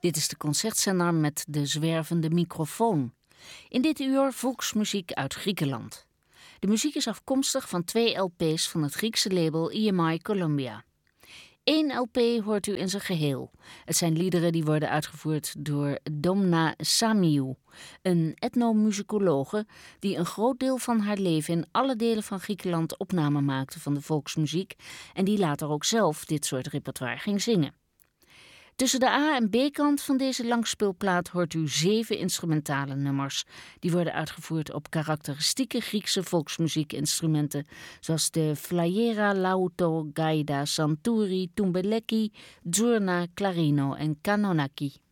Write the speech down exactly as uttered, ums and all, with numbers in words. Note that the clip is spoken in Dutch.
Dit is de concertzender met de zwervende microfoon. In dit uur volksmuziek uit Griekenland. De muziek is afkomstig van twee L P's van het Griekse label E M I Columbia. Eén L P hoort u in zijn geheel. Het zijn liederen die worden uitgevoerd door Domna Samiou, een etnomusicologe die een groot deel van haar leven in alle delen van Griekenland opname maakte van de volksmuziek en die later ook zelf dit soort repertoire ging zingen. Tussen de A- en B-kant van deze langspeelplaat hoort u zeven instrumentale nummers. Die worden uitgevoerd op karakteristieke Griekse volksmuziekinstrumenten, zoals de flayera, lauto, gaida, santouri, tumbeleki, djourna, clarino en kanonaki.